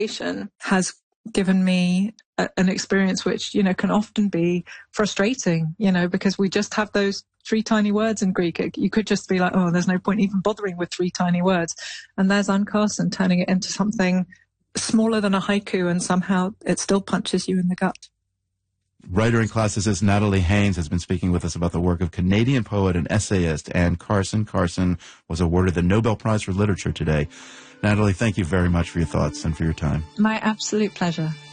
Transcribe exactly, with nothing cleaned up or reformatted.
has given me a, an experience which, you know, can often be frustrating, you know, because we just have those three tiny words in Greek. It, you could just be like, oh, there's no point even bothering with three tiny words. And there's Anne Carson turning it into something smaller than a haiku, and somehow it still punches you in the gut. Writer and classicist Natalie Haynes has been speaking with us about the work of Canadian poet and essayist Anne Carson. Carson was awarded the Nobel Prize for Literature today. Natalie, thank you very much for your thoughts and for your time. My absolute pleasure.